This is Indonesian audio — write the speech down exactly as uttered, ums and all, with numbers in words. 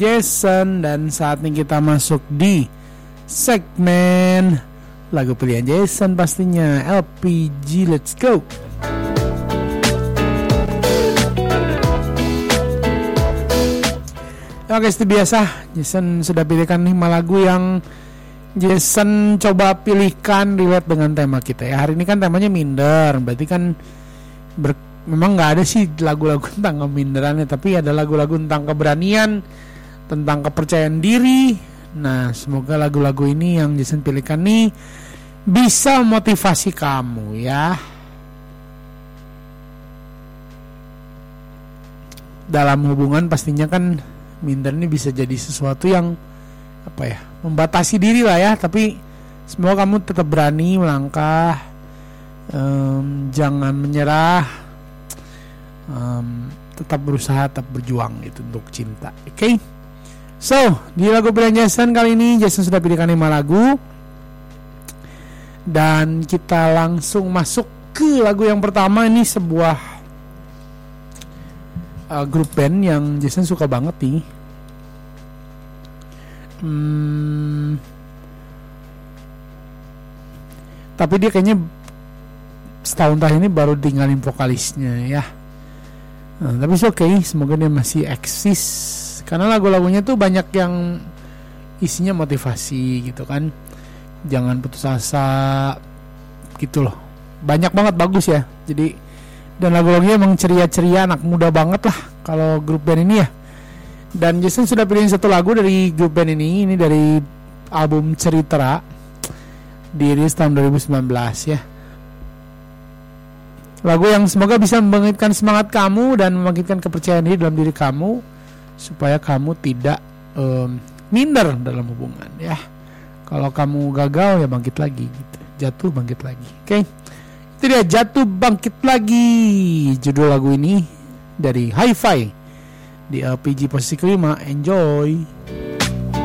Jason, dan saatnya kita masuk di segmen lagu pilihan Jason pastinya, L P G. Let's go. Oke, seperti biasa Jason sudah pilihkan lima lagu yang Jason coba pilihkan relate dengan tema kita ya. Hari ini kan temanya minder, berarti kan ber, memang nggak ada sih lagu-lagu tentang keminderannya, tapi ada lagu-lagu tentang keberanian, tentang kepercayaan diri. Nah, semoga lagu-lagu ini yang Jason pilihkan nih bisa motivasi kamu ya. Dalam hubungan pastinya kan minder ini bisa jadi sesuatu yang apa ya, membatasi diri lah ya. Tapi semoga kamu tetap berani melangkah, um, jangan menyerah, um, tetap berusaha, tetap berjuang gitu untuk cinta. Oke, okay? So di lagu pilihan Jason kali ini Jason sudah pilihkan lima lagu, dan kita langsung masuk ke lagu yang pertama. Ini sebuah uh, grup band yang Jason suka banget nih. Hmm, tapi dia kayaknya setahun terakhir ini baru tinggalin vokalisnya ya. Nah, tapi oke, okay, semoga dia masih eksis, karena lagu-lagunya tuh banyak yang isinya motivasi gitu kan. Jangan putus asa gitu loh. Banyak banget bagus ya. Jadi, dan lagu-lagunya emang ceria-ceria, anak muda banget lah kalau grup band ini ya. Dan Jason sudah pilihin satu lagu dari grup band ini. Ini dari album Cerita, dirilis tahun dua ribu sembilan belas ya. Lagu yang semoga bisa membangkitkan semangat kamu dan membangkitkan kepercayaan diri dalam diri kamu, supaya kamu tidak um, minder dalam hubungan ya. Kalau kamu gagal ya bangkit lagi gitu. Jatuh bangkit lagi. Oke, okay? Itu dia, Jatuh Bangkit Lagi, judul lagu ini dari Hi-Fi di L P G posisi kelima. Enjoy.